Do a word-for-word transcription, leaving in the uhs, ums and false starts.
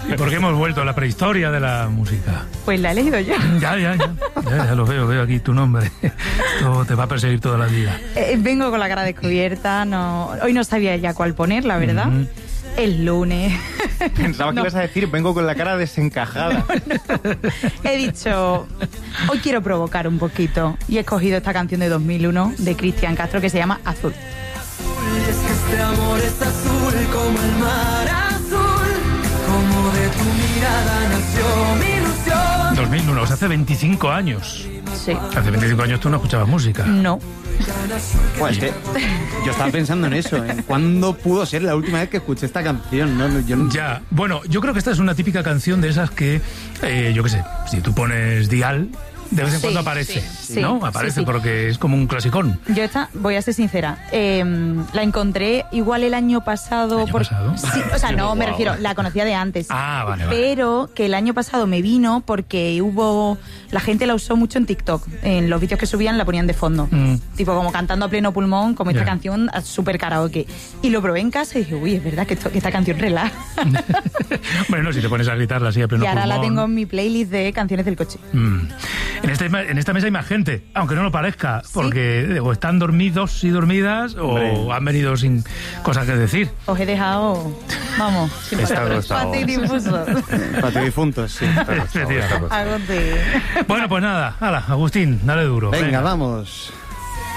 ¿Y por qué hemos vuelto a la prehistoria de la música? Pues la he elegido yo. Ya, ya, ya. Ya, ya lo veo, veo aquí tu nombre. Esto te va a perseguir toda la vida. Eh, vengo con la cara descubierta. No, hoy no sabía ya cuál poner, la verdad. Mm-hmm. Es lunes. Pensaba que no. ibas a decir, vengo con la cara desencajada. No, no. He dicho, hoy quiero provocar un poquito. Y he escogido esta canción de dos mil uno de Cristian Castro que se llama Azul. Es que este amor es azul como el mar azul, como de tu mirada nació mi ilusión. dos mil uno, o sea, hace veinticinco años. Sí. Hace veinticinco años tú no escuchabas música. No. Pues que yo estaba pensando en eso, en cuándo pudo ser la última vez que escuché esta canción, ¿no? Yo no... Ya, bueno, yo creo que esta es una típica canción de esas que, eh, yo qué sé, si tú pones Dial, de vez en sí, cuando aparece, sí, ¿no? sí, Aparece sí, sí. porque es como un clasicón. Yo esta, voy a ser sincera, eh, la encontré igual el año pasado. ¿El año por... pasado? Sí, o sea, no, Wow. me refiero, la conocía de antes. Ah, vale, vale. Pero que el año pasado me vino porque hubo... La gente la usó mucho en TikTok. En los vídeos que subían la ponían de fondo. Mm. Tipo como cantando a pleno pulmón, como esta Yeah. canción, súper karaoke. Y lo probé en casa y dije, uy, es verdad que, esto, que esta canción relaja. Bueno, si te pones a gritarla así a pleno Y ahora pulmón. la tengo en mi playlist de canciones del coche. Mm. En, este, en esta mesa hay más gente, aunque no lo parezca, porque o están dormidos y dormidas o Hombre. han venido sin cosas que decir. Os he dejado, vamos, sin Estado, estado. patir difuso. Para tus difuntos, sí. Efectivamente. Hago de... Bueno, pues nada, hala, Agustín, dale duro. Venga, vamos.